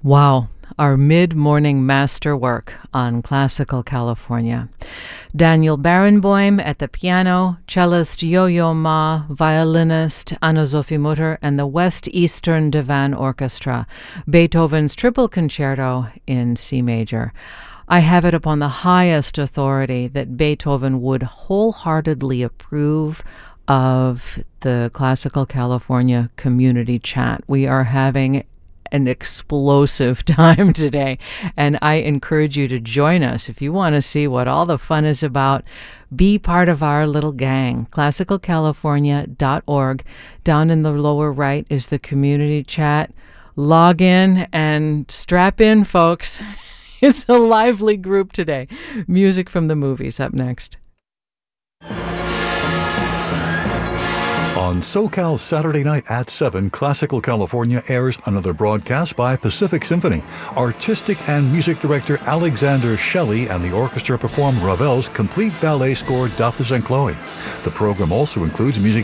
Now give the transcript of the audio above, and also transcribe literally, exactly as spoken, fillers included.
Wow, our mid-morning masterwork on Classical California. Daniel Barenboim at the piano, cellist Yo-Yo Ma, violinist Anna-Sophie Mutter, and the West Eastern Divan Orchestra, Beethoven's Triple Concerto in C major. I have it upon the highest authority that Beethoven would wholeheartedly approve of the Classical California community chat. We are having an explosive time today, and I encourage you to join us. If you want to see what all the fun is about, be part of our little gang. classical california dot org. Down in the lower right is the community chat. Log in and strap in, folks. It's a lively group today. Music from the movies up next. On SoCal Saturday night at seven, Classical California airs another broadcast by Pacific Symphony. Artistic and music director Alexander Shelley and the orchestra perform Ravel's complete ballet score Daphnis and Chloe. The program also includes music